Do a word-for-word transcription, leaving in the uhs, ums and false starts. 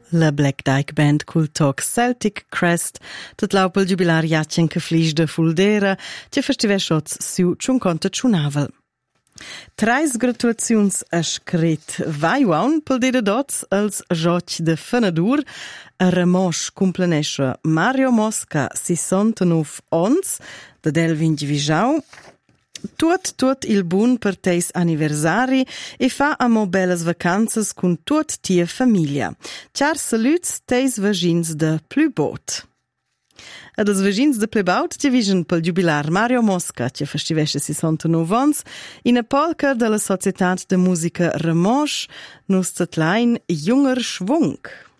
La Black Dyke Band cul toc Celtic Crest, tot lau pel jubilar jatchen che flisch de Fuldera, che festiveschots siu cinquanta ciunavel. Trais graduaziuns a scret vaiuan pel de dots als joc de Fenadur, a Ramosch cumplenescha Mario Mosca sessantanove ons, da del vingivigiau, Tuot, tuot il bun per teis anniversari e fa amo bellas vacanzas cun tuot tia famiglia. Char saluts teis vagins de Plübot. Ad als vagins de Plübot division pel jubilar Mario Mosca, che festivesce sessantanove ans, in a polka de la Societat de Musica Ramosch, nus zatlein Junger Schwung.